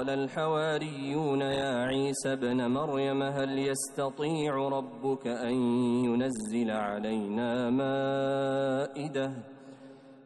قال الحواريون يا عيسى ابن مريم هل يستطيع ربك أن ينزل علينا مائدة